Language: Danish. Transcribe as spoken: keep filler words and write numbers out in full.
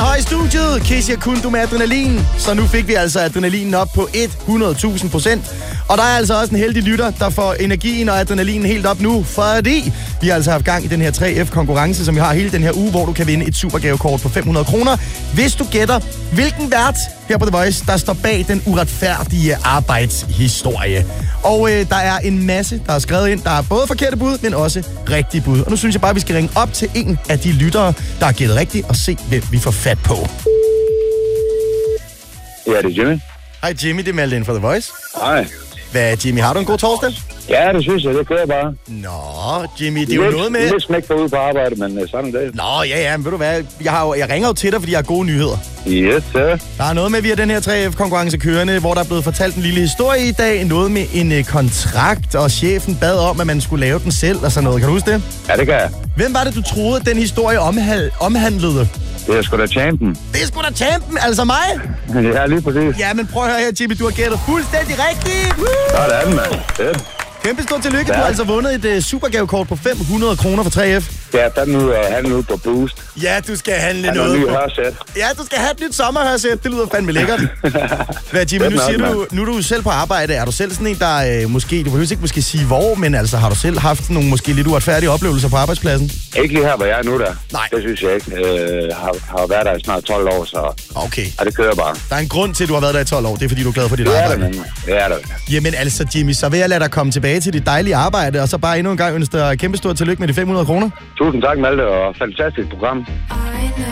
Høj i studiet. Kissia Kundu med adrenalin. Så nu fik vi altså adrenalinen op på hundrede tusind procent. Og der er altså også en heldig lytter, der får energien og adrenalinen helt op nu, fordi vi har altså haft gang i den her tre F-konkurrence, som vi har hele den her uge, hvor du kan vinde et supergavekort på fem hundrede kroner. Hvis du gætter, hvilken vært her på The Voice, der står bag den uretfærdige arbejdshistorie. Og øh, der er en masse, der er skrevet ind. Der er både forkerte bud, men også rigtige bud. Og nu synes jeg bare, vi skal ringe op til en af de lyttere, der har gættet rigtigt, og se, hvem vi får fat på. Ja, det er Jimmy. Hej Jimmy, det er Malte ind fra The Voice. Hej. Hvad, Jimmy, har du en god torsdag? Ja, det synes jeg, det kører bare. Nå, Jimmy, det er jo lidt, noget med... Lidt smæk på ude på arbejde, men uh, sådan det. Nå, ja, ja, men ved du hvad, jeg, har jo, jeg ringer jo til dig, fordi jeg har gode nyheder. Yes, sir. Der er noget med, vi har den her tre F-konkurrence kørende, hvor der er blevet fortalt en lille historie i dag. Noget med en uh, kontrakt, og chefen bad om, at man skulle lave den selv og sådan noget. Kan du huske det? Ja, det kan jeg. Hvem var det, du troede, den historie omhal- omhandlede? Det er sgu da champion. Det er sgu da champion, altså mig? Ja, lige præcis. Ja, men prøv at høre her, Jimmy, du har gættet fuldstændig rigtigt. Woo! Sådan, mand. Fedt. Kæmpe stort tillykke, ja. Du har altså vundet et uh, supergavekort på fem hundrede kroner fra tre F. Ja, fandme ud og handle ud på Boost. Ja, du skal handle Han noget. Han på... hørsæt. Ja, du skal have et nyt sommerhørsæt. Det lyder fandme lækkert. Hvad, Jimmy, nu siger du, nu er du selv på arbejde. Er du selv sådan en, der øh, måske, du behøver ikke måske sige hvor, men altså har du selv haft nogle måske lidt uretfærdige oplevelser på arbejdspladsen? Ikke lige her, hvor jeg er nu der. Nej. Det synes jeg ikke. Øh, har, har været der i snart tolv år, så okay. Og det kører bare. Der er en grund til, at du har været der i tolv år. Det er, fordi du er glad for dit det arbejde. Det er det, det er det. Jamen altså, Jimmy, så vil jeg lade dig komme tilbage til dit dejlige arbejde, og så bare endnu en gang ønske dig kæmpe stort tillykke med de fem hundrede kroner. Tusind tak, Malte, og fantastisk program.